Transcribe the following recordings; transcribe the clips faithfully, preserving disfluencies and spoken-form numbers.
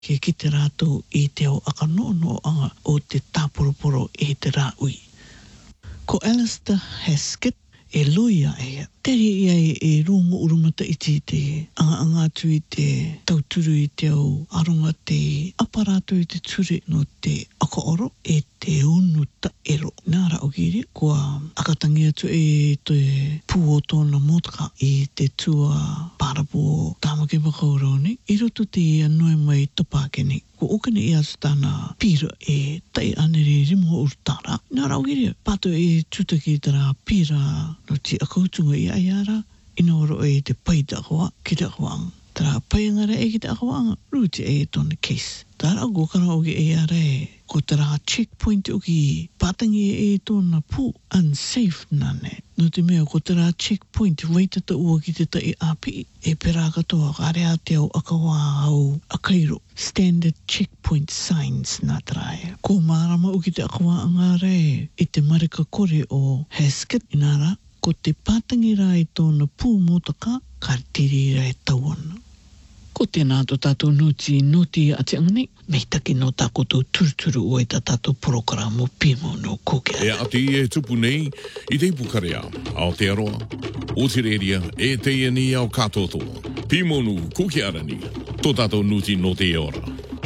ke ki te rātou i te o akanono anga o te tāporoporo e te rāui. Ko Alistair Haskett e loia e tere ia e, e rongo urumata i te te anga anga atu i te tauturu i te au aronga te aparato i te ture no te akaoro e te unu ta ero. Nāra o kiri, kua akatangi atu e te pū o tōna motaka i te tua parapo tāmake wakauroni. I roto te ia noe mai topākeni. Ko okane i atu tāna pira e tai anere rimo urtara. Nāra o kiri, pato e tutaki tara pira no te akautunga i aiara. Ina oro e te paita akoa ki te akoang. Tara paiangara e ki te akoanga, ruti e tōna case. Tara go kara o ki e ara e, ko tara checkpoint o ki patangi e tōna pū unsafe nane. No te mea ko tara checkpoint waitata ua ki te tai api e pera katoa karea te au akawa au akairo. Standard checkpoint signs nā tarae. Ko marama o ki te akawa angare e, i te marika kore o Haskett inara, ko te patangi rai tōna pū motaka, ka tiri rai tauana. Ko tēnā tō tātou noti noti a te angani, mei taki no tā koto turuturu o e tā tātou programo pimo no koke. E ati e tupu nei, i te pukarea, Aotearoa, o te reria, e te iani au katotoa. Pimo no koke arani, tō tātou noti noti e ora.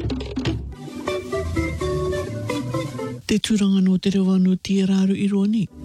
Te turanga no te rewa no te raru i roa ni.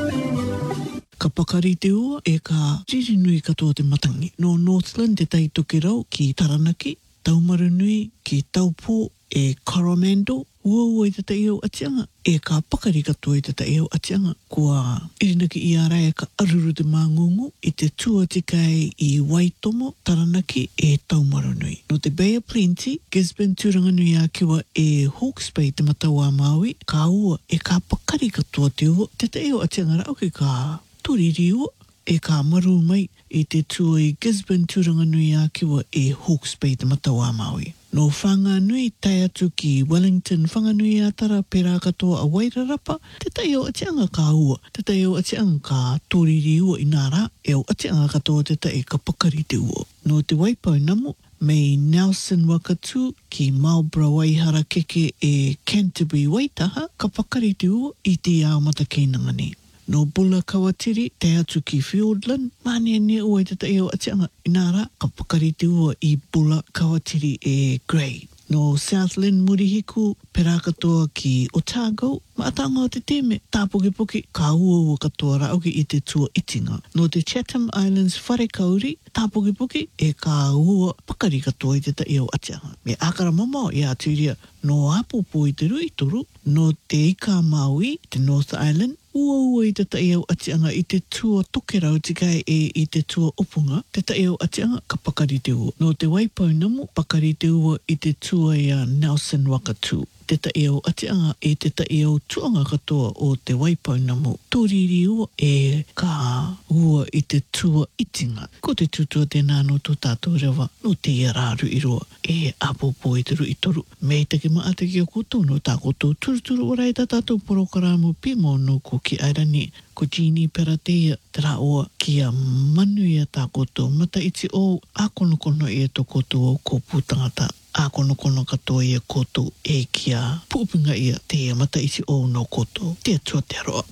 Ka pakari te ua e ka ririnui katoa te matangi. No Northland te tai toke rau ki Taranaki, Taumaru nui ki Taupo e Coromandel, ua ua i te tai au atianga e ka pakari katoa i te tai au atianga. Kua irinaki i ara e ka aruru te māngungu i te tua te kai i Waitomo, Taranaki e Taumaru nui. No te Bay of Plenty, Gisborne turanga nui a kiwa e Hawke's Bay te mataua Maui, ka ua e ka pakari katoa te ua, te tai au atianga rau ki ka toriri ua e ka maru mai i te tua i Gisborne turanga nui a kiwa e Hawke's Bay te mataua Maui. No whanga nui tai atu ki Wellington, whanga nui a tara pera katoa a Wairarapa, te tai o atianga ka ua, te tai o atianga ka toriri ua i nara, e o atianga katoa te tai ka pakari te ua. No te Waipau namu, mei Nelson Wakatu ki Marlborough Waihara keke e Canterbury Waitaha, ka pakari te ua i te ao mata keinangani. No Bula Kawatiri, te atu ki Fiordland, mane ne ua i te tai o atianga. Inara, ka pakari te ua i Bula Kawatiri e Grey. No Southland Murihiku, pera katoa ki Otago, ma atanga o te teme, tāpoke-poke, ka ua ua katoa rauki i te tua itinga. No te Chatham Islands Wharekauri, tāpoke-poke, e ka ua pakari katoa i te tai o atianga. Me akara mamao i aturia, no Apopo i te rui toru, no te Ika Maui, te North Island, ua ua i te tai au atianga i te tua tokerau tikai e i te tua opunga, te tai au atianga ka pakari te ua. No te Waipau namu, pakari te ua i te tua i a Nelson Wakatu. Te tai au atianga e te tai au tuanga katoa o te Waipau namu. Toriri ua e ka ua i te tua itinga. Ko te tutua tēnā no tō tātou rewa, no te ia rāru i roa e Apopo i te rui toru. Mei take maate ki o koto no tā koto turuturu o rai tā tātou porokaramu pimo no ko ki airani. Ko Jeannie Peratea te rā oa ki a manu i a tā koto. Mata iti o a kono kono i a tō koto o ko pūtangata. A kono kono katoa i a koto e ki a pūpinga i a te mata iti o no koto. Te atua te aroa.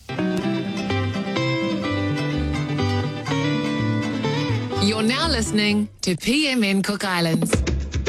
You're now listening to P M N Cook Islands.